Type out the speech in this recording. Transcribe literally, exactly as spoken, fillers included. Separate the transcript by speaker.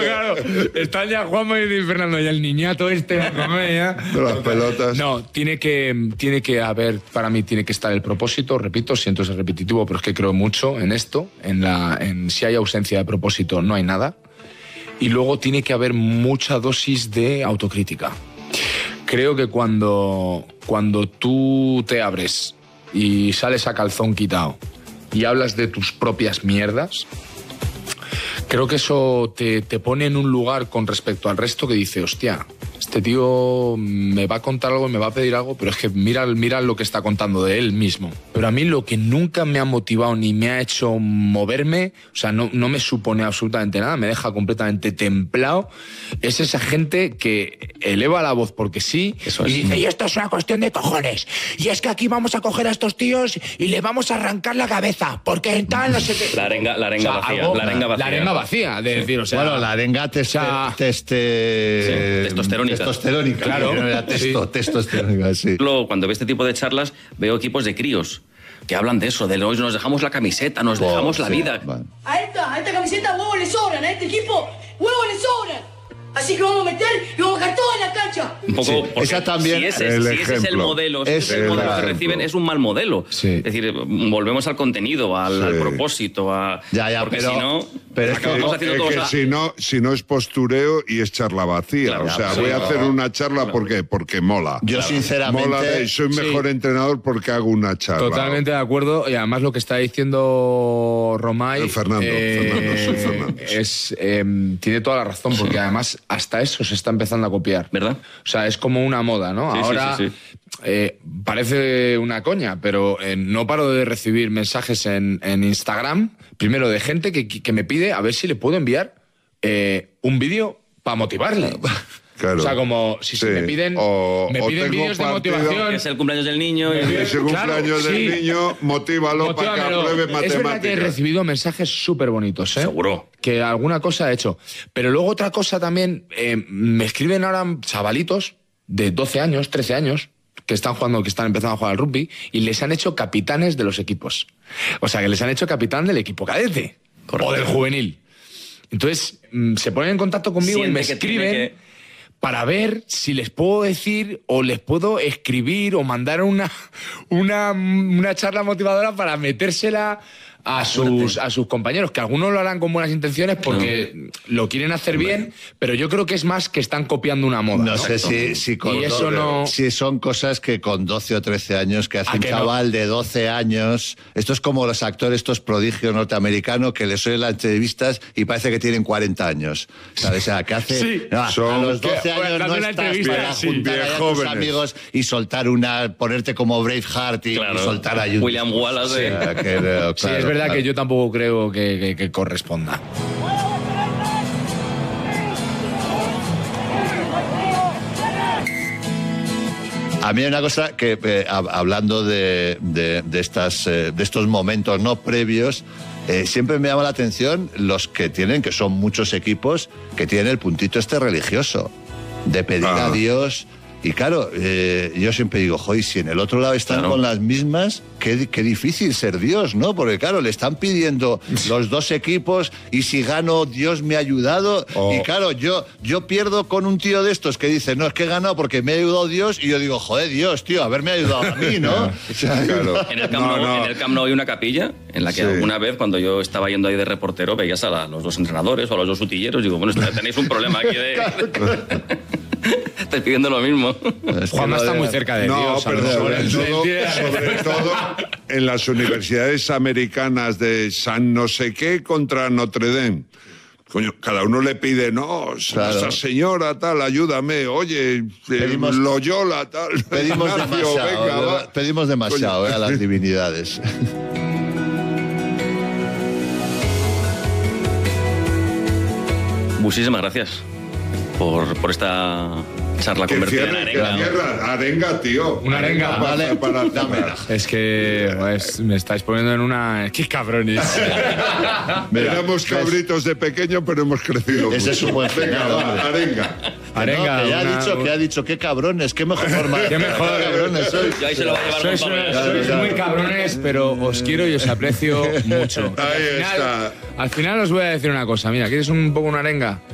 Speaker 1: claro. Están ya Juanma y Fernando, y el niñato este a comer ya.
Speaker 2: De las pelotas.
Speaker 1: No, tiene que, tiene que haber, para mí tiene que estar el propósito, repito, siento ser repetitivo, pero es que creo mucho en esto, en la, en si hay ausencia de propósito no hay nada. Y luego tiene que haber mucha dosis de autocrítica. Creo que cuando, cuando tú te abres y sales a calzón quitado y hablas de tus propias mierdas, creo que eso te, te pone en un lugar con respecto al resto que dice, hostia, este tío me va a contar algo, me va a pedir algo, pero es que mira, mira lo que está contando de él mismo. Pero a mí lo que nunca me ha motivado ni me ha hecho moverme, o sea, no, no me supone absolutamente nada, me deja completamente templado, es esa gente que eleva la voz porque sí
Speaker 3: Eso
Speaker 1: y
Speaker 3: es.
Speaker 1: dice, y esto es una cuestión de cojones, y es que aquí vamos a coger a estos tíos y le vamos a arrancar la cabeza, porque en tal, no sé qué...
Speaker 3: La arenga, la arenga
Speaker 1: O sea,
Speaker 3: vacía.
Speaker 1: algo-
Speaker 3: la arenga vacía.
Speaker 1: La arenga vacía, de decir, o sea...
Speaker 4: Bueno, la arenga teste,
Speaker 1: o sea,
Speaker 4: teste-
Speaker 3: sí, testosterónica.
Speaker 4: testosterónica.
Speaker 1: Claro.
Speaker 4: No era testo,
Speaker 1: Sí.
Speaker 4: testosterónica, sí.
Speaker 3: Luego, cuando veo este tipo de charlas, veo equipos de críos que hablan de eso, de hoy nos dejamos la camiseta, nos
Speaker 4: Oh,
Speaker 3: dejamos la
Speaker 4: sí,
Speaker 3: vida.
Speaker 4: vale.
Speaker 5: A esta, a esta camiseta huevos le sobran, a este equipo huevos le sobran. Así que vamos a meter y vamos a dejar todo en la cancha.
Speaker 3: Un poco,
Speaker 4: Sí,
Speaker 3: porque
Speaker 4: esa también-
Speaker 3: si ese,
Speaker 2: el
Speaker 3: si ese es el
Speaker 2: ejemplo.
Speaker 3: modelo, si
Speaker 4: Es
Speaker 3: ese es el
Speaker 4: el
Speaker 3: modelo que
Speaker 2: ejemplo.
Speaker 3: reciben, es un mal modelo.
Speaker 1: Sí.
Speaker 3: Es decir, volvemos al contenido, al,
Speaker 2: Sí.
Speaker 3: al propósito, a...
Speaker 4: Ya, ya,
Speaker 3: porque
Speaker 4: pero-
Speaker 3: si no,
Speaker 4: pero es que-
Speaker 3: acabamos
Speaker 2: Es
Speaker 3: haciendo
Speaker 2: que
Speaker 3: todos... a-
Speaker 2: si no, si no es postureo y es charla vacía.
Speaker 3: Claro,
Speaker 2: o sea,
Speaker 3: sí,
Speaker 2: voy a
Speaker 3: claro.
Speaker 2: hacer una charla ¿por qué? Porque mola.
Speaker 4: Yo sinceramente...
Speaker 2: Mola de, soy mejor entrenador porque hago una charla.
Speaker 1: Totalmente de acuerdo, y además lo que está diciendo Romay
Speaker 2: El Fernando, Fernando, sí, Fernando, sí.
Speaker 1: es, eh, tiene toda la razón, porque además hasta eso se está empezando a copiar.
Speaker 3: ¿Verdad?
Speaker 1: O sea, es como una moda, ¿no?
Speaker 3: Sí, sí,
Speaker 1: Ahora
Speaker 3: sí, sí.
Speaker 1: eh, parece una coña, pero eh, no paro de recibir mensajes en, en Instagram, primero de gente que, que me pide a ver si le puedo enviar eh, un vídeo para motivarle.
Speaker 2: Claro.
Speaker 1: O sea, como si se
Speaker 2: Sí.
Speaker 1: me piden,
Speaker 2: O-
Speaker 1: me
Speaker 2: o
Speaker 1: piden
Speaker 2: tengo
Speaker 1: vídeos de
Speaker 2: partido-
Speaker 1: motivación.
Speaker 3: Es el cumpleaños del niño y...
Speaker 2: Ese cumpleaños
Speaker 1: Claro,
Speaker 2: del
Speaker 1: sí.
Speaker 2: niño, motívalo para que
Speaker 1: Motívamelo.
Speaker 2: apruebe
Speaker 1: Es verdad que he
Speaker 2: matemáticas.
Speaker 1: recibido mensajes súper bonitos, ¿eh?
Speaker 3: Seguro.
Speaker 1: Que alguna cosa he hecho. Pero luego otra cosa también, eh, me escriben ahora chavalitos de doce años, trece años, que están jugando, que están empezando a jugar al rugby, y les han hecho capitanes de los equipos. O sea, que les han hecho capitán del equipo cadete.
Speaker 3: Correcto.
Speaker 1: O del juvenil. Entonces, mm, se ponen en contacto conmigo y
Speaker 3: Siente
Speaker 1: me
Speaker 3: que tiene
Speaker 1: escriben
Speaker 3: que-
Speaker 1: para ver si les puedo decir o les puedo escribir o mandar una, una, una charla motivadora para metérsela a sus, a sus compañeros, que algunos lo harán con buenas intenciones porque lo quieren hacer bien, pero yo creo que es más que están copiando una moda.
Speaker 4: No,
Speaker 1: No,
Speaker 4: sé si, si, con
Speaker 1: Y eso no-
Speaker 4: si son cosas que con doce o trece años, que hace
Speaker 1: ¿A
Speaker 4: un
Speaker 1: que no?
Speaker 4: chaval de doce años, esto es como los actores, estos prodigios norteamericanos que les oyen las entrevistas y parece que tienen cuarenta años. ¿Sabes? O sea, que hace...
Speaker 1: Sí.
Speaker 4: No, a
Speaker 2: Son-
Speaker 4: los doce
Speaker 1: que-
Speaker 4: años
Speaker 1: dando
Speaker 4: no
Speaker 1: una
Speaker 4: estás
Speaker 1: entrevista,
Speaker 4: para
Speaker 1: sí,
Speaker 4: juntar ahí a tus
Speaker 2: jóvenes.
Speaker 4: amigos y soltar una... ponerte como Braveheart y,
Speaker 3: Claro.
Speaker 4: y soltar ahí un...
Speaker 3: William Wallace
Speaker 4: Sí,
Speaker 3: de-
Speaker 4: o sea, que, eh,
Speaker 1: Sí,
Speaker 4: claro,
Speaker 1: es verdad
Speaker 4: claro.
Speaker 1: que yo tampoco creo que, que- que corresponda.
Speaker 4: A mí hay una cosa que, eh, hab- hablando de, de- de estas, eh, de estos momentos no previos, eh, siempre me llama la atención los que tienen, que son muchos equipos, que tienen el puntito este religioso, de pedir
Speaker 2: Ah.
Speaker 4: a Dios. Y claro, eh, yo siempre digo, joder, si en el otro lado están
Speaker 3: Claro.
Speaker 4: con las mismas, qué, qué difícil ser Dios, ¿no? Porque claro, le están pidiendo los dos equipos y si gano, Dios me ha ayudado.
Speaker 2: Oh.
Speaker 4: Y claro, yo, yo pierdo con un tío de estos que dice, no, es que he ganado porque me ha ayudado Dios. Y yo digo, joder, Dios, tío, haberme ayudado a mí, ¿no? O sea,
Speaker 2: Claro.
Speaker 3: En el, Camp
Speaker 2: No,
Speaker 3: Nou,
Speaker 2: no.
Speaker 3: en el Camp Nou hay una capilla en la que
Speaker 2: Sí.
Speaker 3: alguna vez, cuando yo estaba yendo ahí de reportero, veías a la- los dos entrenadores o a los dos utilleros. Digo, bueno, tenéis un problema aquí de... Estáis pidiendo lo mismo.
Speaker 4: es que
Speaker 1: Juanma
Speaker 4: lo
Speaker 1: está
Speaker 4: de-
Speaker 1: muy cerca de
Speaker 2: No,
Speaker 1: Dios. a lo
Speaker 2: pero
Speaker 1: mejor.
Speaker 2: sobre
Speaker 1: Él-
Speaker 2: todo,
Speaker 1: él tiene-
Speaker 2: sobre todo en las universidades americanas de San no sé qué contra Notre Dame. Coño, cada uno le pide, no,
Speaker 4: Claro.
Speaker 2: Nuestra Señora, tal, ayúdame, oye, eh,
Speaker 4: Pedimos-
Speaker 2: Loyola, tal.
Speaker 4: Pedimos
Speaker 2: Ignacio,
Speaker 4: demasiado,
Speaker 2: venga,
Speaker 4: ¿verdad?
Speaker 2: va.
Speaker 4: pedimos demasiado
Speaker 2: Coño.
Speaker 4: eh, a las divinidades.
Speaker 3: Muchísimas gracias por, por esta charla
Speaker 2: Que
Speaker 3: convertida en
Speaker 2: cierre, que
Speaker 3: arenga.
Speaker 2: cierra. Arenga, tío.
Speaker 1: Una arenga,
Speaker 2: para-
Speaker 4: vale,
Speaker 2: para
Speaker 4: dámela.
Speaker 1: Es que pues, me estáis poniendo en una... ¡Qué cabrones!
Speaker 4: Mira,
Speaker 2: Éramos cabritos de pequeño, pero hemos crecido.
Speaker 4: Ese
Speaker 2: mucho.
Speaker 4: es un buen
Speaker 2: Venga,
Speaker 4: final,
Speaker 2: va,
Speaker 4: hombre.
Speaker 2: arenga.
Speaker 1: Arenga,
Speaker 4: No, que ya
Speaker 1: una-
Speaker 4: ha dicho, que ha dicho, qué cabrones, qué mejor forma.
Speaker 1: Qué mejor.
Speaker 4: Qué cabrones sois.
Speaker 3: Y ahí se lo va a llevar
Speaker 1: Sois,
Speaker 3: Gonzalo.
Speaker 1: una- sois
Speaker 4: claro.
Speaker 1: muy cabrones, pero os quiero y os aprecio mucho.
Speaker 2: Ahí
Speaker 1: al, final,
Speaker 2: está.
Speaker 1: al final os voy a decir una cosa. Mira, ¿quieres un poco una arenga?